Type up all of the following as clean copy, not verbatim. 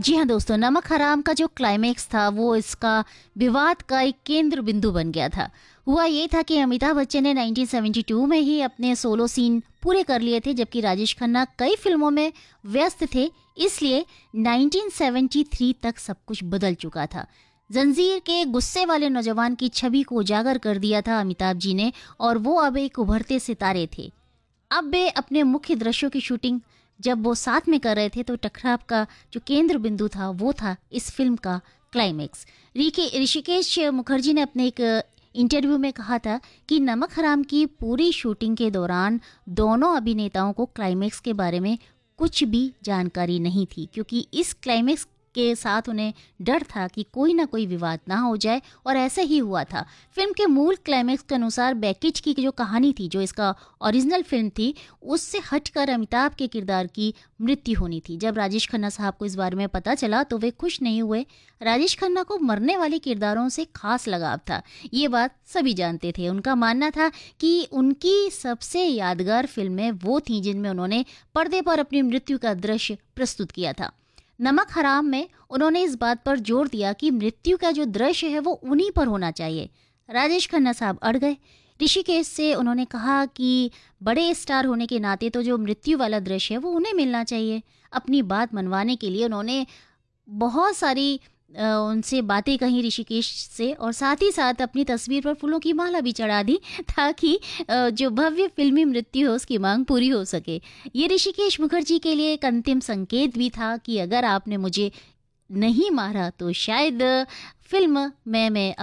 जी हाँ दोस्तों, नमक हराम का जो क्लाइमेक्स था वो इसका विवाद का एक केंद्र बिंदु बन गया था। हुआ ये था कि अमिताभ बच्चन ने 1972 में ही अपने सोलो सीन पूरे कर लिए थे, जबकि राजेश खन्ना कई फिल्मों में व्यस्त थे। इसलिए 1973 तक सब कुछ बदल चुका था। जंजीर के गुस्से वाले नौजवान की छवि को उजागर कर दिया था अमिताभ जी ने, और वो अब एक उभरते सितारे थे। अब वे अपने मुख्य दृश्यों की शूटिंग जब वो साथ में कर रहे थे, तो टकराव का जो केंद्र बिंदु था वो था इस फिल्म का क्लाइमेक्स। ऋषिकेश मुखर्जी ने अपने एक इंटरव्यू में कहा था कि नमक हराम की पूरी शूटिंग के दौरान दोनों अभिनेताओं को क्लाइमेक्स के बारे में कुछ भी जानकारी नहीं थी, क्योंकि इस क्लाइमेक्स के साथ उन्हें डर था कि कोई ना कोई विवाद ना हो जाए, और ऐसा ही हुआ था। फिल्म के मूल क्लाइमेक्स के अनुसार बेकिच की जो कहानी थी, जो इसका ओरिजिनल फिल्म थी, उससे हटकर अमिताभ के किरदार की मृत्यु होनी थी। जब राजेश खन्ना साहब को इस बारे में पता चला तो वे खुश नहीं हुए। राजेश खन्ना को मरने वाले किरदारों से खास लगाव था, ये बात सभी जानते थे। उनका मानना था कि उनकी सबसे यादगार फिल्में वो थीं जिनमें उन्होंने पर्दे पर अपनी मृत्यु का दृश्य प्रस्तुत किया था। नमक हराम में उन्होंने इस बात पर जोर दिया कि मृत्यु का जो दृश्य है वो उन्हीं पर होना चाहिए। राजेश खन्ना साहब अड़ गए। ऋषिकेश से उन्होंने कहा कि बड़े स्टार होने के नाते तो जो मृत्यु वाला दृश्य है वो उन्हें मिलना चाहिए। अपनी बात मनवाने के लिए उन्होंने बहुत सारी उनसे बातें कही ऋषिकेश से, और साथ ही साथ अपनी तस्वीर पर फूलों की माला भी चढ़ा दी, ताकि जो भव्य फिल्मी मृत्यु है उसकी मांग पूरी हो सके। ये ऋषिकेश मुखर्जी के लिए एक अंतिम संकेत भी था कि अगर आपने मुझे नहीं मारा तो शायद फिल्म में मैं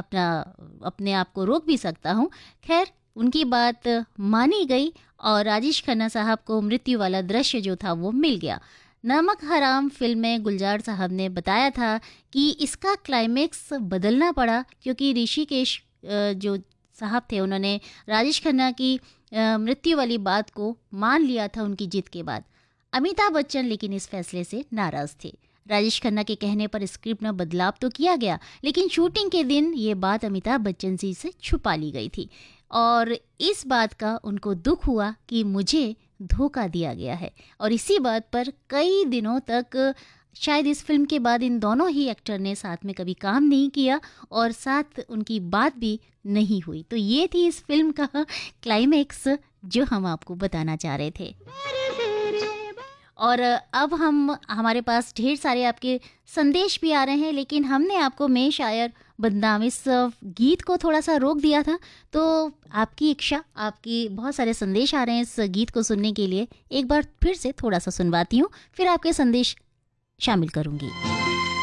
अपने आप को रोक भी सकता हूँ। खैर, उनकी बात मानी गई और राजेश खन्ना साहब को मृत्यु वाला दृश्य जो था वो मिल गया। नमक हराम फिल्म में गुलजार साहब ने बताया था कि इसका क्लाइमेक्स बदलना पड़ा, क्योंकि ऋषिकेश जो साहब थे उन्होंने राजेश खन्ना की मृत्यु वाली बात को मान लिया था उनकी जीत के बाद। अमिताभ बच्चन लेकिन इस फैसले से नाराज थे। राजेश खन्ना के कहने पर स्क्रिप्ट में बदलाव तो किया गया, लेकिन शूटिंग के दिन ये बात अमिताभ बच्चन जी से छुपा ली गई थी, और इस बात का उनको दुख हुआ कि मुझे धोखा दिया गया है। और इसी बात पर कई दिनों तक, शायद इस फिल्म के बाद, इन दोनों ही एक्टर ने साथ में कभी काम नहीं किया और साथ उनकी बात भी नहीं हुई। तो ये थी इस फिल्म का क्लाइमेक्स जो हम आपको बताना चाह रहे थे। और अब हमारे पास ढेर सारे आपके संदेश भी आ रहे हैं, लेकिन हमने आपको मैं शायर बदनाम इस गीत को थोड़ा सा रोक दिया था। तो आपकी इच्छा, आपकी बहुत सारे संदेश आ रहे हैं इस गीत को सुनने के लिए। एक बार फिर से थोड़ा सा सुनवाती हूँ, फिर आपके संदेश शामिल करूँगी।